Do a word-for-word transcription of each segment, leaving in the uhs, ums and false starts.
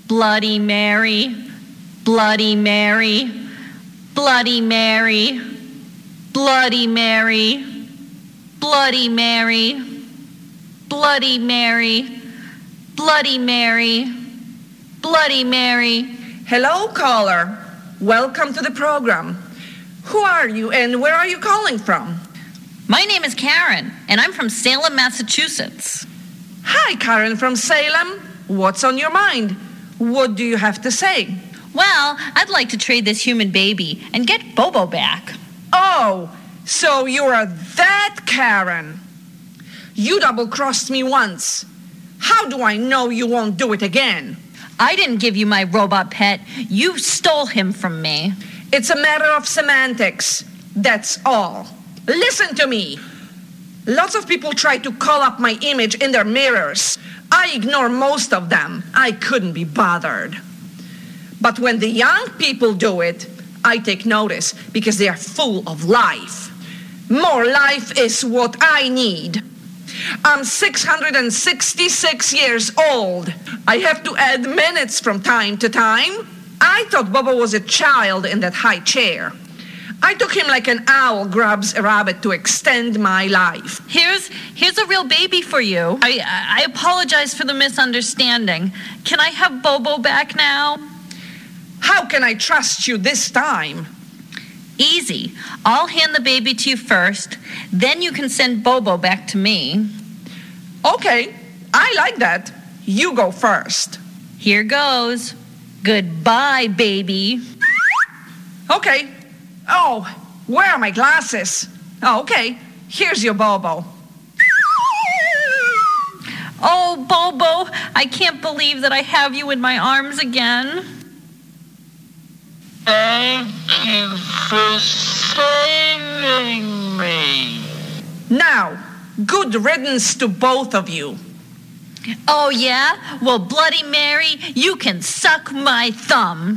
Bloody Mary, Bloody Mary, Bloody Mary, Bloody Mary, Bloody Mary, Bloody Mary, Bloody Mary, Bloody Mary. Hello, caller. Welcome to the program. Who are you and where are you calling from? My name is Karen, and I'm from Salem, Massachusetts. Hi, Karen from Salem. What's on your mind? What do you have to say? Well, I'd like to trade this human baby and get Bobo back. Oh, so you're that Karen. You double-crossed me once. How do I know you won't do it again? I didn't give you my robot pet. You stole him from me. It's a matter of semantics. That's all. Listen to me. Lots of people try to call up my image in their mirrors. I ignore most of them. I couldn't be bothered. But when the young people do it, I take notice because they are full of life. More life is what I need. I'm six hundred sixty-six years old. I have to add minutes from time to time. I thought Bobo was a child in that high chair. I took him like an owl grabs a rabbit to extend my life. Here's here's a real baby for you. I I apologize for the misunderstanding. Can I have Bobo back now? How can I trust you this time? Easy. I'll hand the baby to you first, then you can send Bobo back to me. Okay, I like that. You go first. Here goes. Goodbye, baby. Okay. Oh, where are my glasses? Oh, okay. Here's your Bobo. Oh, Bobo, I can't believe that I have you in my arms again. Thank you for saving me. Now, good riddance to both of you. Oh, yeah? Well, Bloody Mary, you can suck my thumb.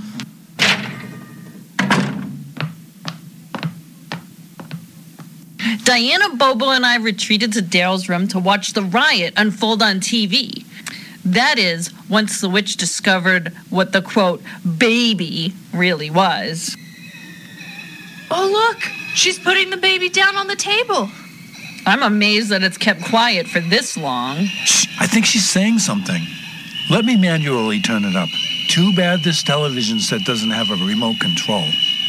Diana, Bobo, and I retreated to Daryl's room to watch the riot unfold on T V. That is, once the witch discovered what the, quote, baby really was. Oh, look! She's putting the baby down on the table. I'm amazed that it's kept quiet for this long. Shh, I think she's saying something. Let me manually turn it up. Too bad this television set doesn't have a remote control.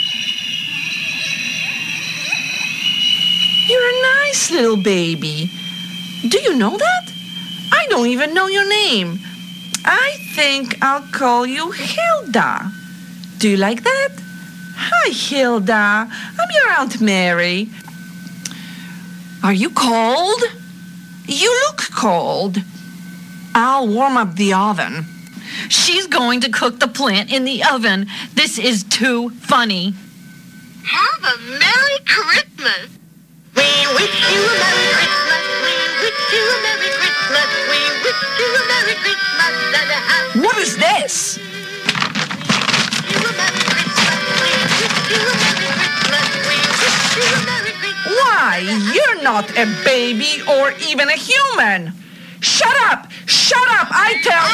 You're a nice little baby. Do you know that? I don't even know your name. I think I'll call you Hilda. Do you like that? Hi, Hilda. I'm your Aunt Mary. Are you cold? You look cold. I'll warm up the oven. She's going to cook the plant in the oven. This is too funny. Have a Merry Christmas. We wish you a Merry Christmas. We wish you a Merry Christmas. We wish you a Merry Christmas and a happy. What is this? We wish you a Merry Christmas. We wish you a Merry Christmas. We wish you a Merry Christmas. Why, you're not a baby or even a human. Shut up! Shut up, I tell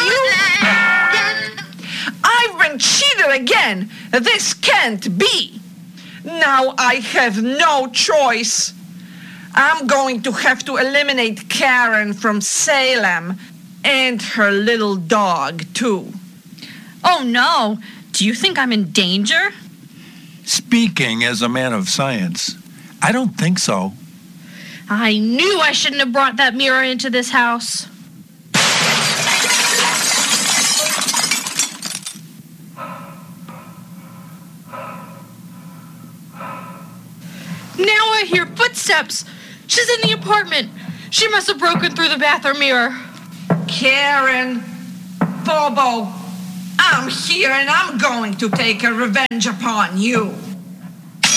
you! I've been cheated again. This can't be. Now I have no choice. I'm going to have to eliminate Karen from Salem and her little dog, too. Oh, no. Do you think I'm in danger? Speaking as a man of science, I don't think so. I knew I shouldn't have brought that mirror into this house. Now I hear footsteps. She's in the apartment. She must have broken through the bathroom mirror. Karen, Bobo, I'm here and I'm going to take a revenge upon you.